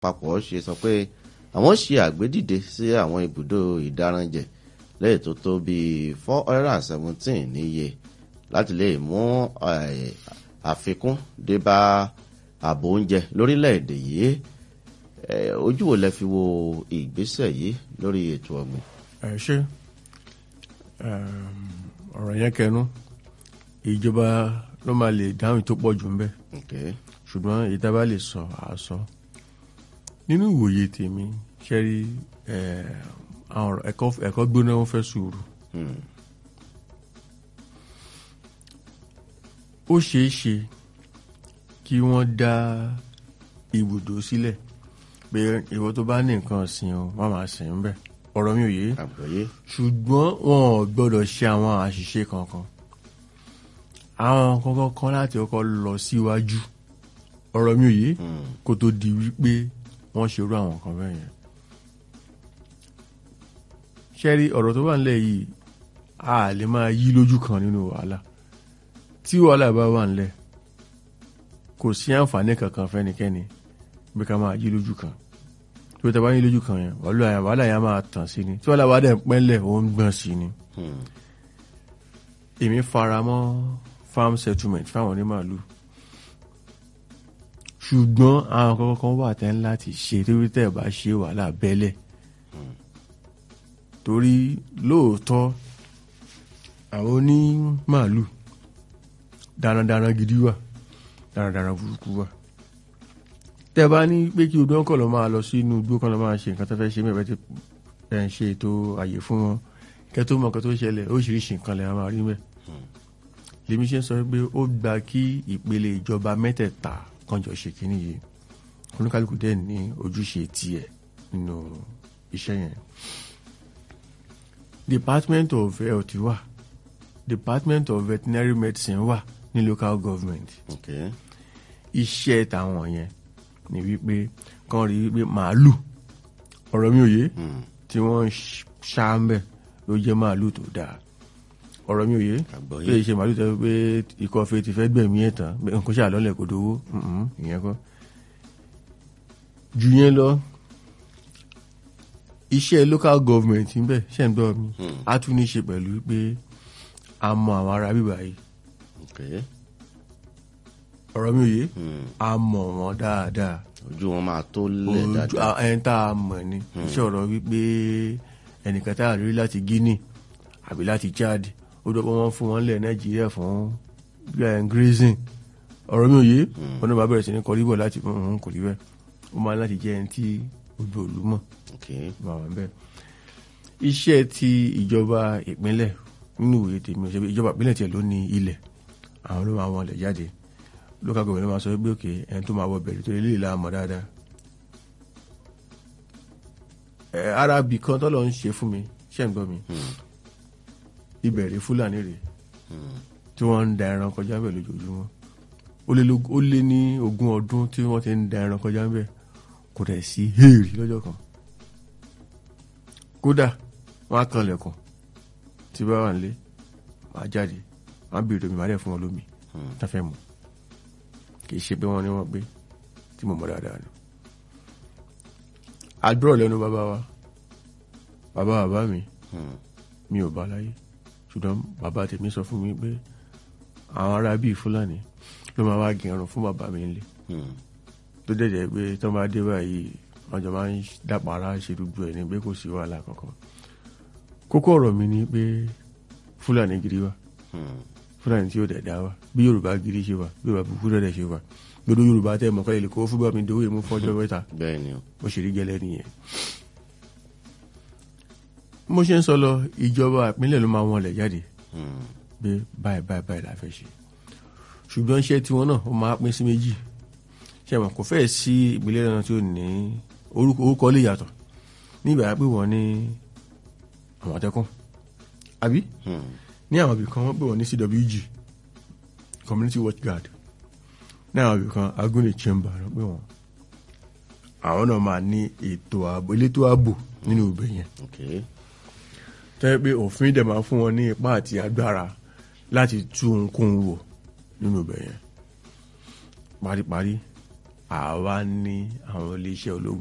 àpapọ̀ ṣe sọ pé àwọn ṣe àgbédìde sí àwọn ibùdó ìdáranjẹ lẹ́yìn tó tó bíi 417 níye láti lè mú àfikún dé bá ààbò oúnjẹ lórílẹ̀‐èdè yìí. Ojú wo lẹ fi wo ìgbésẹ̀ yìí lórí ètò ọ̀gbìn? ṣé ọ̀rọ̀ yẹn kẹnu ìjọba ló máa lè dáhùn tó pọ̀ jù ń bẹ̀. Ṣùgbọ́n ìdábà lè sọ àsọ nínú ìwòye tèmi ṣẹ́rí àwọn ẹ̀kọ́ gbóná wọn fẹ́ sùúrù. Ó ṣeé ṣe kí wọ́n dá ibùdó sílẹ̀ pé ìwọ tó bá ní nǹkan ọ̀sìn o wọ́n máa sìn ń bẹ̀. Ọ̀rọ̀ mi ò yé. Ṣùgbọ́n wọn ò gbọ́dọ̀ ṣe àwọn àṣìṣe kankan. Àwọn kankan kan láti ọkọ̀ lọ síwájú. Ọ̀rọ̀ mi ò yé kó tó di wípé wọ́n ṣerú àwọn kan bẹ́ẹ̀ yẹn. Ṣẹ́rí ọ̀rọ̀ tó wà nílẹ̀ yìí a lè máa yí lójú kan nínú wàhálà. Tí wàhálà bá wà nílẹ̀ kò sí àǹfààní kankan fẹ́nikẹ́ni bí ká máa yí lójú kan. Tí wọ́n ti bá yí lójú kan yẹn wàhálà yẹn máa tàn sí ni. Tí wàhálà bá dẹ̀ pẹ́ńlẹ̀ ó ń gbọ̀n sí ni. Èmi fara mọ́ farm settlement fáwọn onímàálù. Ṣùgbọ́n àwọn kankan wà tẹ́ ń láti ṣe torí tẹ́ ẹ̀ bá ṣe wàhálà bẹ́lẹ̀. Torí lóòótọ́ àwọn onímàálù darandaran gidi wà darandaran burúkú wà. Tẹ́ bá ní pé kí odò ọkọ̀ lọ máa lọ sí inú igbó kan lọ máa ṣe nǹkan tó fẹ́ ṣe mẹ́fẹ́ tí ẹ̀ ń ṣe ètò àyè fún wọn kẹ́ tó mọ̀ nǹkan tó ṣẹlẹ̀ oríṣiríṣi nǹkan lè máa rí mẹ́. Lèmi ṣe ń sọ pé ó gba kí ìpele ìjọba mẹ́tẹ̀ẹ̀ta kànjọ ṣe kínní yìí oníkálukú dẹ̀ ní ojúṣe tiẹ̀ nínú iṣẹ́ yẹn. Department of Health wà, Department of Veterinary Medicine wà ní local government. Iṣẹ́ tàwọn yẹn ni wípé kàn rí wípé màálù ọ̀rọ̀ mi ò yé tí wọ́n ṣá ń bẹ̀ ló jẹ́ màálù tó dáa. Ọ̀rọ̀ mi ò yé pé ìṣe màálù tẹ́ pé ikọ̀ fẹ́ ti fẹ́ gbẹ̀mí ẹ̀ tán nǹkan ṣe àlọ́lẹ̀ kò dówó ìyẹn kọ́. Jù yẹn lọ iṣẹ́ local government ń bẹ̀ ṣe ń gbọ́ mi á tún ní ṣe pẹ̀lú pé a mọ àwọn ará bíbá yìí. Ọ̀rọ̀ mi ò yé a mọ̀ wọ́n dáadáa. Ojú wọn máa tó lẹ̀ dáadáa. Ẹni tá a mọ̀ ni iṣẹ́ ọ̀rọ̀ wípé ẹnìkan tá a rí láti Guinea àbí láti Chad ó dọ́pọ̀ wọn fún wọn lẹ̀ Nàìjíríà fún grazing. Ọ̀rọ̀ mi ò yé wọn náà bá bẹ̀rẹ̀ sí ní kọríbọ̀ láti kò rí bẹ́ẹ̀ ó máa láti jẹ́ ẹni tí ojú òlu mọ̀. Iṣẹ́ ti ìjọba ìpínlẹ̀ nínú ìwé tèmi ọ̀sẹ̀ ìjọba ìpínlẹ̀ tiẹ̀ ló ní ilẹ̀ àwọn ló máa wọn lẹ̀ jáde local government ló máa sọ pé òkè ẹni tó máa wọ bẹ̀rẹ̀ tó ilé ìlà mọ̀ dáadáa. Arabi kan tó lọ ń ṣe fún mi ṣẹ́ ń gbọ́ mi ìbẹ̀rẹ̀ Fúlàní rè tí wọ́n ń da ẹran kọjá bẹ̀ lójoojúmọ́ ó lé ní 20 ọdún tí wọ́n ti ń da ẹran kọjá bẹ̀ kò dẹ̀ sí héèrì lọ́jọ́ kan. Kódà wọ́n á kan lẹ̀kùn tí bá wà nílé máa jáde máa bèèrè omi máa dẹ̀ fún wọn lómi tá fẹ́ mu kì í ṣe pé wọ́n ní wọ́n gbé tí mo mọ̀ dáadáa ni. Àdúrà lẹ́nu bàbá mi ò bá láyé ṣùgbọ́n bàbá tèmi sọ fún mi pé àwọn ará bíi Fúlàní ló máa wá gẹrun fún bàbá mi nílé tó dẹ̀dẹ̀ pé tó bá dé báyìí wọ́n jọ máa ń dàpàrà ṣe gbogbo ẹ̀ ní pé kò sí wàhálà kankan. Kókó ọ̀rọ̀ mi ni pé Fúlàní gidi wà Fúlàní tí ó dẹ̀ dá wà bí Yorùbá gidi ṣe wà bí Yorùbá búkú dẹ̀ ṣe wà gbogbo Yorùbá tẹ́ mọ̀ kọ́lẹ̀ lè kó fún bá mi dòwò èmú fọ́jọ́ mẹ́ta bó ṣe rí gẹ́lẹ́ nìyẹn. Mo ṣe ń sọ lọ ìjọba ìpínlẹ̀ ló máa wọn lẹ̀ jáde pé báyìí la fẹ́ ṣe ṣùgbọ́n iṣẹ́ tiwọn náà ó máa pín sí méjì ṣe mọ̀ kò fẹ́ẹ̀ sí ìpínlẹ̀ náà tí ó ní orúkọ lè yàtọ̀ nígbà pé wọ́n ní Àmọ̀tẹ́kùn àbí ní àwọn ibì kan wọ́n pè wọ́n ní CWG Community Watch Guard ní àwọn ibì kan Agúnlẹ̀ Chamber ló pè wọ́n àwọn náà máa ní ètò ààbò nínú ibẹ̀ yẹn tẹ́ pé òfin dẹ̀ máa fún wọn ní ipá àti agbára láti tú ohunkóhun wò nínú ibẹ̀ yẹn paríparí àwa ní àwọn iléeṣẹ́ ológun